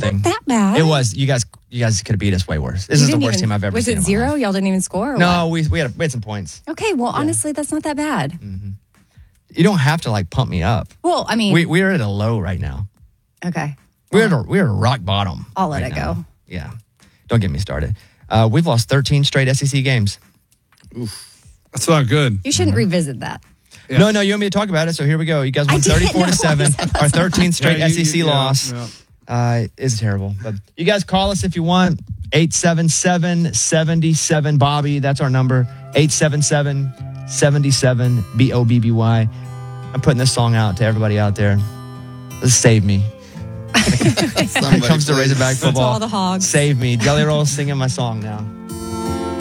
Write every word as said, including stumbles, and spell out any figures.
thing. That bad. It was. You guys you guys could have beat us way worse. This You is the didn't worst even- team I've ever was seen. it zero? Y'all didn't even score? Or No, what? we we had, we had some points. Okay, well, honestly, that's not that bad. Mm-hmm. You don't have to like pump me up. Well, I mean, We we're at a low right now. okay. We're at a, we're at a rock bottom. I'll let right it now. go. Yeah. Don't get me started. Uh, we've lost thirteen straight S E C games. That's not good. You shouldn't revisit that. Yeah. No, no, you want me to talk about it, so here we go. You guys I won didn't thirty-four know to I seven. said that's Our thirteenth straight Yeah, you- S E C you- yeah, loss. yeah. Uh, is terrible. But you guys call us if you want. eight seven seven, seven seven, Bobby. That's our number. eight seven seven, seven seven, B O B B Y. I'm putting this song out to everybody out there. Just save me. When it comes to Razorback To football, all the hogs. save me. Jelly Roll's singing my song now.